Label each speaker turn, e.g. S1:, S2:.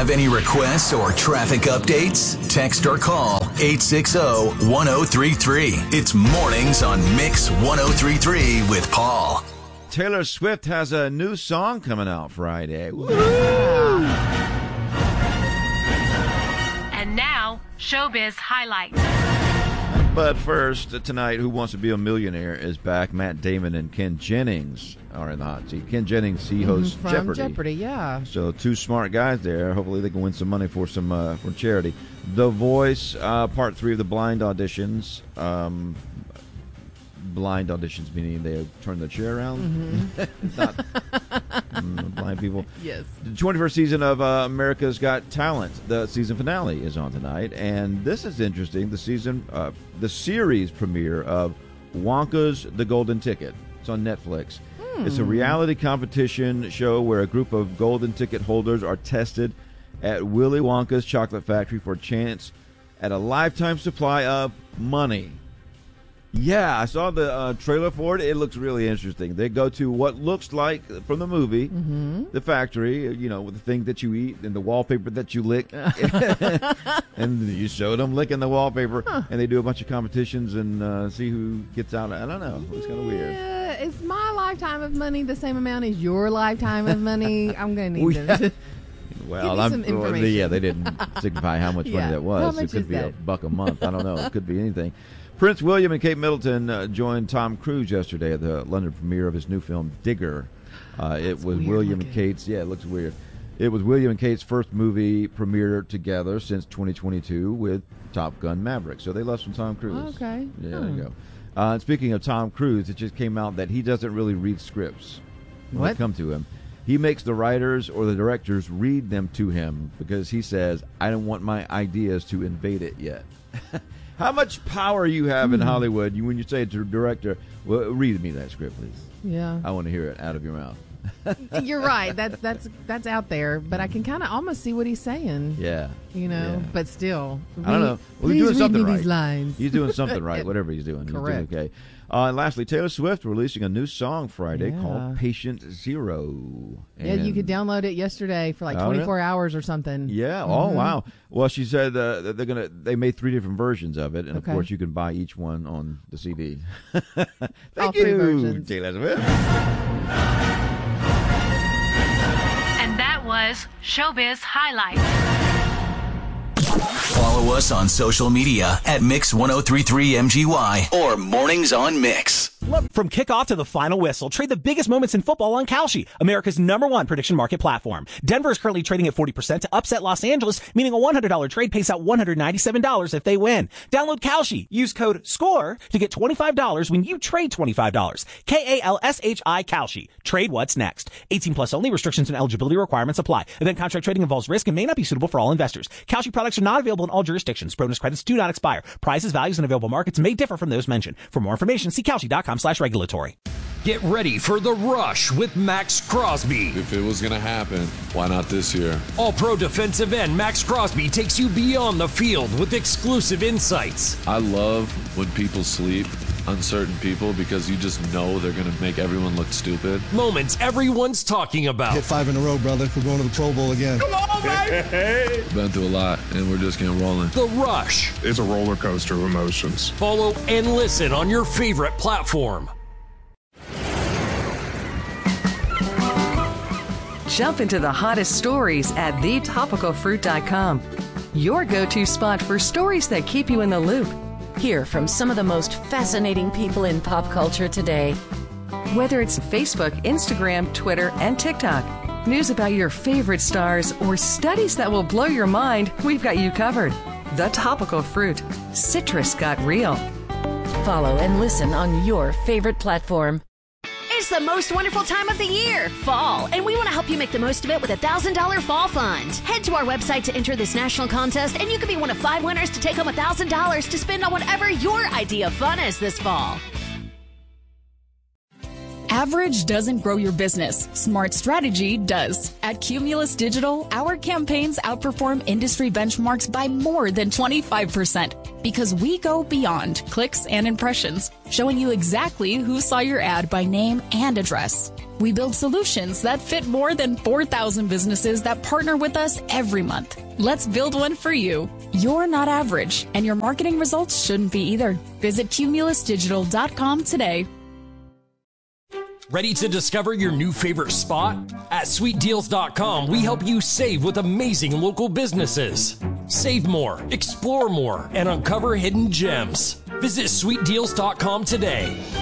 S1: Have any requests or traffic updates? Text or call 860-1033. It's Mornings on Mix 1033 with Paul.
S2: Taylor Swift has a new song coming out Friday. Woo!
S3: And now, Showbiz Highlights.
S2: But first, tonight, Who Wants to Be a Millionaire is back. Matt Damon and Ken Jennings are in the hot seat. Ken Jennings, he hosts
S4: from
S2: Jeopardy.
S4: Yeah.
S2: So two smart guys there. Hopefully they can win some money for for charity. The Voice, part 3 of the blind auditions. Blind auditions meaning they turn the chair around. Not blind people.
S4: Yes.
S2: The 21st season of America's Got Talent. The season finale is on tonight, and this is interesting. The series premiere of Wonka's The Golden Ticket. It's on Netflix. It's a reality competition show where a group of golden ticket holders are tested at Willy Wonka's chocolate factory for a chance at a lifetime supply of money. Yeah, I saw the trailer for it. It looks really interesting. They go to what looks like, from the movie, the factory, with the thing that you eat and the wallpaper that you lick. And you show them licking the wallpaper, and they do a bunch of competitions and see who gets out. I don't know. It's kind of weird.
S4: Is my lifetime of money the same amount as your lifetime of money? I'm going to need to...
S2: Well,
S4: give me some information.
S2: Yeah, they didn't signify how much money that was. It could be $1 a month. I don't know. It could be anything. Prince William and Kate Middleton joined Tom Cruise yesterday at the London premiere of his new film, Digger. It was William and Kate's... Yeah, it looks weird. It was William and Kate's first movie premiere together since 2022 with Top Gun Maverick. So they left from Tom Cruise.
S4: Okay.
S2: Yeah, there you go. And speaking of Tom Cruise, it just came out that he doesn't really read scripts when they come to him. He makes the writers or the directors read them to him because he says, I don't want my ideas to invade it yet. How much power you have in Hollywood when you say to a director, well, read me that script, please.
S4: Yeah.
S2: I want to hear it out of your mouth.
S4: You're right. That's out there, but I can kind of almost see what he's saying.
S2: Yeah.
S4: But still.
S2: I don't know. Well,
S4: he's
S2: doing something right.
S4: These lines.
S2: He's doing something right, whatever he's doing.
S4: Correct.
S2: He's doing okay. And lastly, Taylor Swift releasing a new song Friday called Patient Zero. And
S4: you could download it yesterday for like 24 hours or something.
S2: Yeah. Oh, wow. Well, she said they made 3 different versions of it, and of course you can buy each one on the CD. Thank you,
S4: 3 versions.
S2: Taylor Swift.
S3: And that was Showbiz Highlights.
S1: Follow us on social media at Mix1033MGY or Mornings on Mix.
S5: From kickoff to the final whistle, trade the biggest moments in football on Kalshi, America's #1 prediction market platform. Denver is currently trading at 40% to upset Los Angeles, meaning a $100 trade pays out $197 if they win. Download Kalshi. Use code SCORE to get $25 when you trade $25. KALSHI Kalshi. Trade what's next. 18 plus only. Restrictions and eligibility requirements apply. Event contract trading involves risk and may not be suitable for all investors. Kalshi products are not available in all jurisdictions. Bonus credits do not expire. Prices, values, and available markets may differ from those mentioned. For more information, see Kalshi.com/regulatory.
S6: Get ready for The Rush with Max Crosby.
S7: If it was going to happen, why not this year?
S6: All-pro defensive end Max Crosby takes you beyond the field with exclusive insights.
S7: I love when people sleep, uncertain people, because you just know they're going to make everyone look stupid.
S6: Moments everyone's talking about.
S8: Hit 5 in a row, brother. We're going to the Pro Bowl again.
S6: Come on, baby!
S7: Been through a lot, and we're just getting rolling.
S6: The Rush.
S9: It's a roller coaster of emotions.
S6: Follow and listen on your favorite platform.
S10: Jump into the hottest stories at thetopicalfruit.com. Your go-to spot for stories that keep you in the loop.
S11: Hear from some of the most fascinating people in pop culture today.
S10: Whether it's Facebook, Instagram, Twitter, and TikTok, news about your favorite stars, or studies that will blow your mind, we've got you covered. The Topical Fruit. Citrus got real.
S11: Follow and listen on your favorite platform.
S12: It's the most wonderful time of the year, fall, and we want to help you make the most of it with a $1,000 fall fund. Head to our website to enter this national contest, and you could be one of 5 winners to take home $1,000 to spend on whatever your idea of fun is this fall.
S13: Average doesn't grow your business. Smart strategy does. At Cumulus Digital, our campaigns outperform industry benchmarks by more than 25% because we go beyond clicks and impressions, showing you exactly who saw your ad by name and address. We build solutions that fit more than 4,000 businesses that partner with us every month. Let's build one for you. You're not average, and your marketing results shouldn't be either. Visit cumulusdigital.com today.
S6: Ready to discover your new favorite spot? At sweetdeals.com, we help you save with amazing local businesses. Save more, explore more, and uncover hidden gems. Visit sweetdeals.com today.